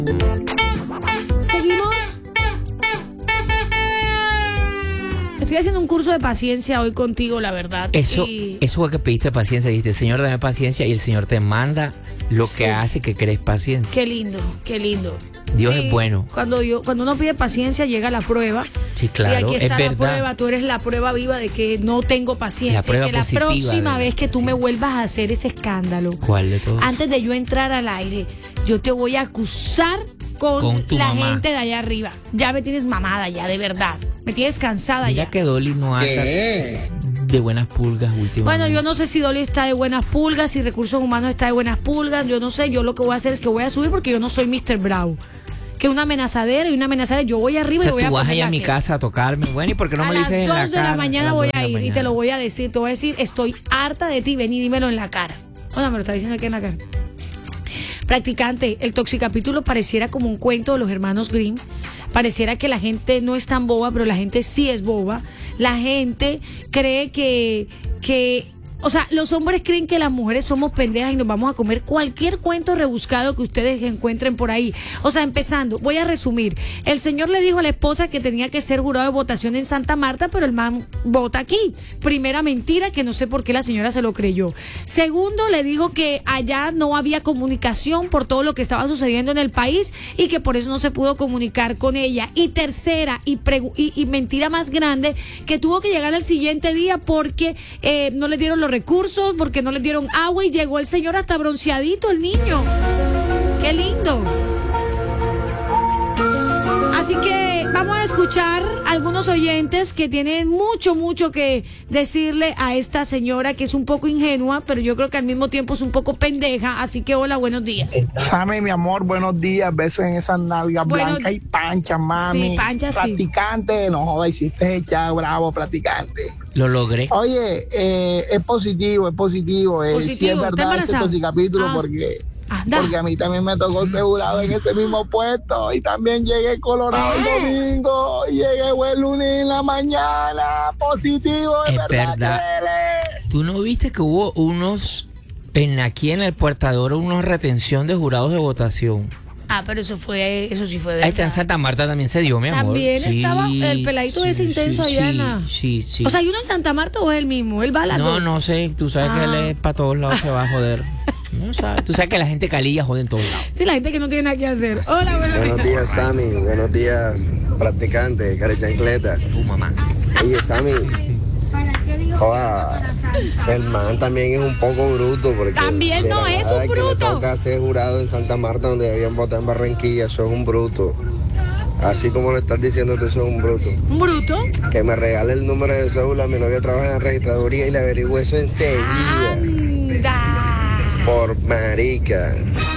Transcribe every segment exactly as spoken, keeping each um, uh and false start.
Seguimos. Estoy haciendo un curso de paciencia hoy contigo, la verdad. Eso, y... eso fue que pediste paciencia. Dijiste, Señor, dame paciencia. Y el Señor te manda lo Sí. que hace que crees paciencia. Qué lindo, qué lindo. Dios Sí, es bueno. Cuando, yo, cuando uno pide paciencia, llega la prueba. Sí, claro, Y aquí es está la verdad. prueba. Tú eres la prueba viva de que no tengo paciencia. La prueba y que positiva la próxima de- vez que tú sí. me vuelvas a hacer ese escándalo, ¿Cuál de todos? antes de yo entrar al aire, yo te voy a acusar con, Con tu la mamá. gente de allá arriba. Ya me tienes mamada, ya, de verdad. Me tienes cansada Mira ya. que Dolly no anda de buenas pulgas últimamente. Bueno, yo no sé si Dolly está de buenas pulgas, si Recursos Humanos está de buenas pulgas, yo no sé, yo lo que voy a hacer es que voy a subir porque yo no soy mister Brown. Que una amenazadera y una amenazadera, yo voy arriba O sea, y voy tú a vas poner allá la a mi que- casa a tocarme. Bueno, ¿y por qué no a me las dices en la dos de la cara? mañana las voy dos de a la ir y te mañana. lo voy a decir, te voy a decir, estoy harta de ti, ven y dímelo en la cara. Oye, me lo está diciendo aquí en la cara. Practicante, el toxicapítulo pareciera como un cuento de los hermanos Grimm. Pareciera que la gente no es tan boba, pero la gente sí es boba. La gente cree que, que, o sea, los hombres creen que las mujeres somos pendejas y nos vamos a comer cualquier cuento rebuscado que ustedes encuentren por ahí. O sea, empezando, voy a resumir. El señor le dijo a la esposa que tenía que ser jurado de votación en Santa Marta, pero el man vota aquí. Primera mentira, que no sé por qué la señora se lo creyó. Segundo, le dijo que allá no había comunicación por todo lo que estaba sucediendo en el país y que por eso no se pudo comunicar con ella. Y tercera, y, pregu- y, y mentira más grande, que tuvo que llegar al siguiente día porque eh, no le dieron los recursos, porque no le dieron agua y llegó el señor hasta bronceadito, el niño. ¡Qué lindo! Así que vamos a escuchar algunos oyentes que tienen mucho, mucho que decirle a esta señora que es un poco ingenua, pero yo creo que al mismo tiempo es un poco pendeja. Así que hola, buenos días. Sammy, mi amor, buenos días. Besos en esas nalgas Bueno, blancas y panchas, mami. sí, panchas, sí. Practicante, no joda, hiciste echar, bravo, practicante. Lo logré. Oye, eh, es positivo, es positivo. Eh, sí Positivo, es ¿está verdad ese embarazada? capítulo Ah. porque... Anda. Porque a mí también me tocó ser jurado en ese mismo puesto y también llegué colorado el domingo y llegué el lunes en la mañana. Positivo, es, Es verdad. verdad. Créele. ¿Tú no viste que hubo unos, en aquí en el Puertador, unos retención de jurados de votación? Ah, pero eso fue, eso sí fue Ahí está en verdad. Santa Marta también se dio, mi amor. También Sí, estaba el peladito ese sí, intenso sí, allá sí, en la- Sí, sí. O sea, ¿hay uno en Santa Marta o es el mismo? Él va a las No, dos. no sé, tú sabes que Ah. él es para todos lados, se va a joder. No sabes, tú sabes que la gente calilla jode en todos lados. Sí, la gente que no tiene nada que hacer. Hola, buenos Buenos días. días, Sammy. Buenos días, practicante, carechancleta. Tu mamá. Oye, Sammy, joda, el man también es un poco bruto. Porque También de no la es nada un que le bruto. toca ser jurado en Santa Marta, donde habían votado en Barranquilla, eso es un bruto. Así como lo estás diciendo, tú sos un bruto. ¿Un bruto? Que me regale el número de cédula, mi novia trabaja en la registraduría y le averigüe eso enseguida. Anda. Por marica.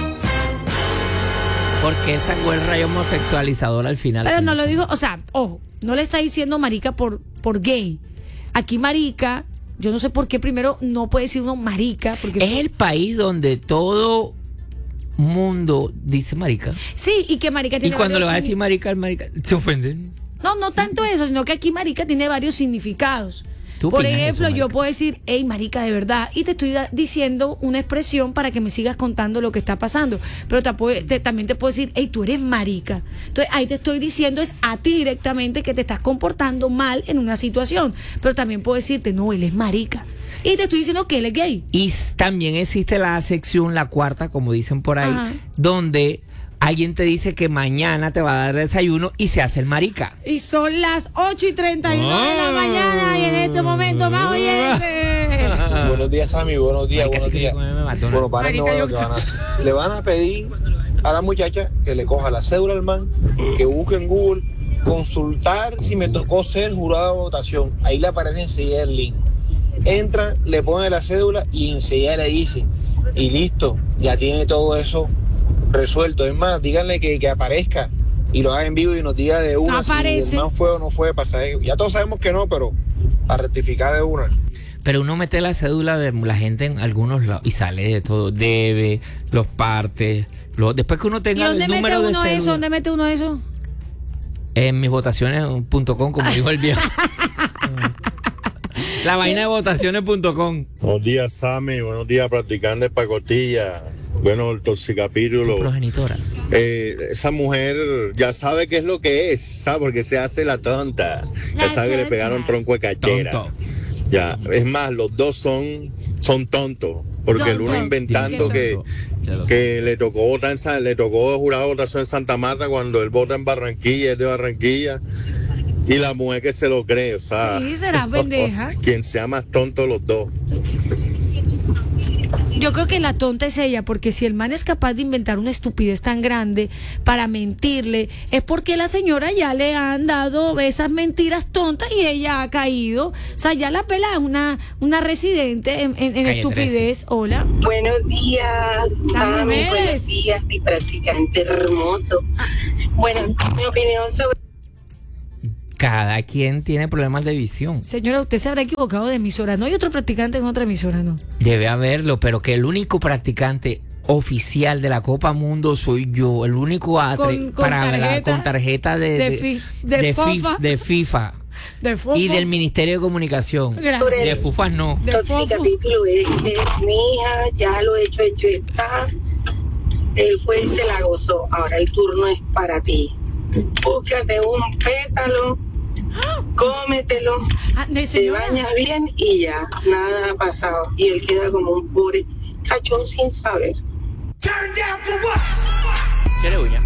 Porque esa fue el rayo homosexualizador al final. Pero no señor. lo digo, o sea, ojo, no le está diciendo marica por, por gay. Aquí marica, yo no sé por qué primero no puede decir uno marica, porque Es el país donde todo mundo dice marica. sí, y que marica Y tiene cuando le varios vas a decir signi- marica al marica, se ofenden. No, no tanto eso, sino que aquí marica tiene varios significados. ¿Tú Por opinas ejemplo, eso, yo marica? puedo decir, hey, marica, de verdad, y te estoy da- diciendo una expresión para que me sigas contando lo que está pasando. Pero te puede- te- también te puedo decir, hey, tú eres marica. Entonces, ahí te estoy diciendo es a ti directamente que te estás comportando mal en una situación. Pero también puedo decirte, no, él es marica. Y te estoy diciendo que él es gay. Y s- también existe la sección, la cuarta, como dicen por ahí, Ajá. donde alguien te dice que mañana te va a dar desayuno y se hace el marica. Y son las ocho y treinta y uno de la mañana y en este momento más oyentes. Buenos días, Sammy. Buenos días, Marica, buenos sí que días. yo comerme McDonald's. Bueno, para Marica, no yo- lo que van a hacer. Le van a pedir a la muchacha que le coja la cédula al man, que busque en Google, consultar si me tocó ser jurado de votación. Ahí le aparece enseguida el link. Entra, le pone la cédula y enseguida le dice, y listo, ya tiene todo eso resuelto. Es más, díganle que, que aparezca y lo haga en vivo y nos diga de una Aparece. si el man fue o no fue para saber. Ya todos sabemos que no, pero para rectificar de una. Pero uno mete la cédula de la gente en algunos lados y sale de todo. Debe, los partes. Lo, después que uno ¿Y tenga dónde el mete número de uno cédula. eso? ¿Dónde mete uno eso? En mis votaciones punto com, como dijo el viejo. La vaina de votaciones punto com. Buenos días, Sammy. Buenos días, practicantes de pacotilla. Bueno, el Tu toxicapítulo. progenitora. eh, esa mujer ya sabe qué es lo que es, ¿sabe? Porque se hace la tonta. Ya La sabe que le tonta. pegaron tronco de cachera. Tonto. Ya, es más, los dos son, son tontos. Porque el uno Tonto. inventando que, que le tocó votar en San- le tocó jurar votación en Santa Marta cuando él vota en Barranquilla, es de Barranquilla. Y la mujer que se lo cree, o sea. Sí, será pendeja. Quien sea más tonto los dos. Yo creo que la tonta es ella, porque si el man es capaz de inventar una estupidez tan grande para mentirle, es porque la señora ya le han dado esas mentiras tontas y ella ha caído. O sea, ya la pela es una, una residente en, en- en Calle estupidez. Hola. Buenos días, Las Sammy, mujeres. buenos días, mi practicante hermoso. Bueno, mi opinión sobre Cada quien tiene problemas de visión. Señora, usted se habrá equivocado de emisora. No hay otro practicante en otra emisora, ¿no? Debe haberlo, pero que el único practicante oficial de la Copa Mundo soy yo, el único atre- Con- con para la- tarjeta con tarjeta de, de de, fi- de de fi- FIFA. de FIFA De fofo. y del Ministerio de Comunicación. Gracias. De FUFAS no. De el fofo. capítulo es que mi hija ya lo hecho, hecho está. Él fue y se la gozó. Ahora el turno es para ti. Búscate un pétalo, cómetelo, Ah, de te señora. bañas bien y ya, nada ha pasado. Y él queda como un pobre cachón sin saber. ¿Quiere uña?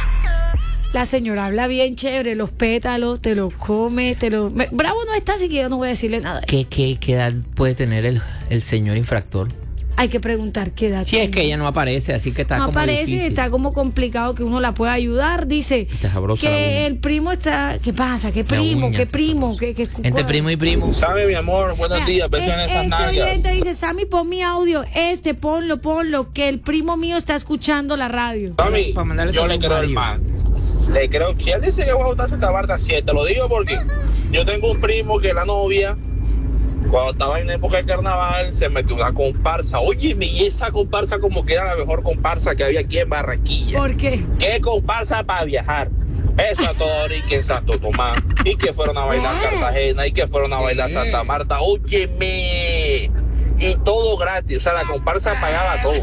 La señora habla bien chévere, los pétalos, te los come, te los... Me- Bravo no está, así que yo no voy a decirle nada. ¿Qué, qué, qué edad puede tener el, el señor infractor? Hay que preguntar qué edad Si es tiene. que ella no aparece, así que está no como aparece, difícil. está como complicado que uno la pueda ayudar. Dice Está sabrosa la uña. que el primo está... ¿Qué pasa? ¿Qué primo? uña ¿Qué está primo? sabrosa. ¿Qué, qué, Entre primo y primo. Sabe, mi amor, buenos días, besos en Eh, esas este nalgas. oyente dice, Sammy, pon mi audio. Este, ponlo, ponlo, que el primo mío está escuchando la radio. Mami, Para mandarle yo le saludos creo a al Dios. man. Le creo que él dice que va a votar Santa Marta, sí, te lo digo porque yo tengo un primo que la novia, cuando estaba en época de carnaval, se metió una comparsa. Oye, y esa comparsa como que era la mejor comparsa que había aquí en Barranquilla. ¿Por qué? ¿Qué comparsa para viajar? Esa Tori, que en Santo Tomás, y que fueron a bailar Cartagena, y que fueron a bailar Santa Marta. Óyeme, y todo gratis, o sea, la comparsa pagaba todo.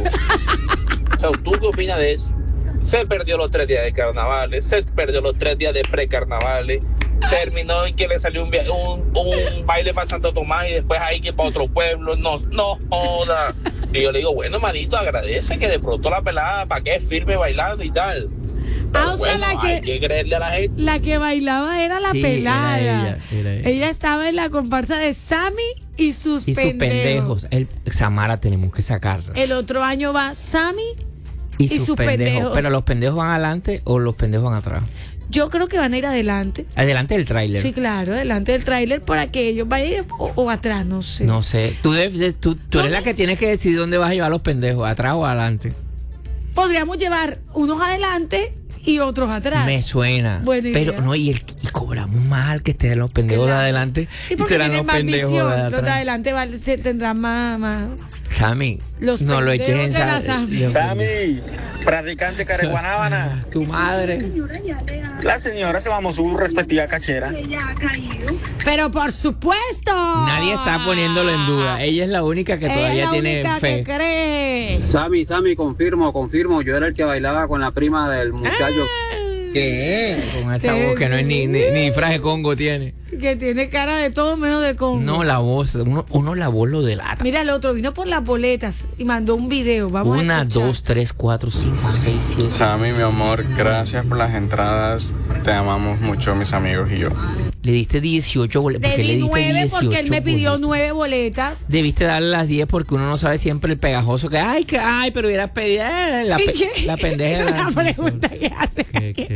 O sea, ¿tú qué opinas de eso? Se perdió los tres días de carnavales, se perdió los tres días de precarnavales, terminó y que le salió un, via- un, un baile para Santo Tomás y después ahí que para otro pueblo, no, no joda. Y yo le digo, bueno, manito, agradece que de pronto la pelada, ¿para qué? Firme bailando y tal. Pero Ah, o sea, bueno, la que- hay que creerle a la gente. La que bailaba era la Sí, pelada. era ella, era ella. estaba en la comparsa de Sammy y sus Y sus pendejos. pendejos. El, Samara tenemos que sacarla. El otro año va Sammy. Y, y sus, sus pendejos. pendejos. Pero los pendejos van adelante o los pendejos van atrás. Yo creo que van a ir adelante. Adelante del tráiler. Sí, claro, adelante del tráiler para que ellos vayan o, o atrás, no sé. No sé. Tú, debes de- tú, tú eres la que tienes que decidir dónde vas a llevar los pendejos, atrás o adelante. Podríamos llevar unos adelante y otros atrás. Me suena. Buena idea. Pero no, y, el, y cobramos mal que estén los pendejos Claro. de adelante Sí, y porque serán tienen los más pendejos visión. de Los de atrás. adelante val- se tendrán más, más. Sammy, Los no lo eches en pendejos de la sal- Sammy. Dios mío. Sammy, practicante careguanábana. Tu madre. La señora se mamó su respectiva cachera. Pero por supuesto. Nadie está poniéndolo en duda. Ella es la única que Es todavía la tiene única fe. que cree. Sammy, Sammy, confirmo, confirmo. Yo era el que bailaba con la prima del muchacho. ¿Qué? Con esa voz que no es ni, ni, ni fraje Congo tiene. Que tiene cara de todo menos de Congo. No, la voz. Uno, uno la voz lo delata. Mira, el otro vino por las boletas y mandó un video. Vamos a Una, escuchar. dos, tres, cuatro, cinco, seis, siete. Sammy, mi amor, gracias por las entradas. Te amamos mucho, mis amigos y yo. Le diste dieciocho boletas. Le ¿Por qué le di diste nueve dieciocho porque él me pidió boletas? nueve boletas. Debiste darle las diez porque uno no sabe siempre el pegajoso que ay, que ay, pero hubieras pedido eh, la, ¿Y pe- qué? la pendeja. Esa es la pregunta que hace. ¿Qué, qué, qué?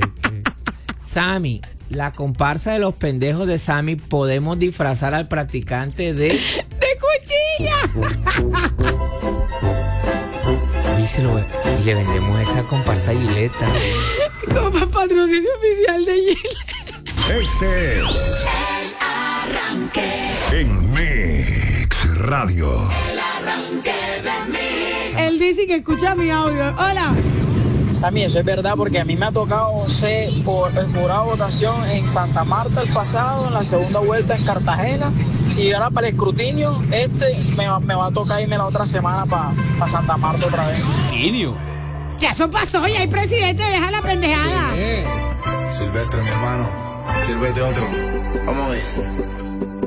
Sammy, la comparsa de los pendejos de Sammy, podemos disfrazar al practicante de. ¡De cuchilla! Díselo, y le vendemos esa comparsa a Gileta. Como patrocinio oficial de Gillette. Este es El arranque. en Mix Radio. El arranque de Mix. Él dice que escucha mi audio. Hola. Sammy, eso es verdad porque a mí me ha tocado ser por el jurado de votación en Santa Marta el pasado, en la segunda vuelta en Cartagena, y ahora para el escrutinio este me va, me va a tocar irme la otra semana para pa Santa Marta otra vez. ¿Escrutinio? Ya eso pasó, ya hay presidente, deja la pendejada. Silvestre, mi hermano. Sírvete otro. Vamos a ver.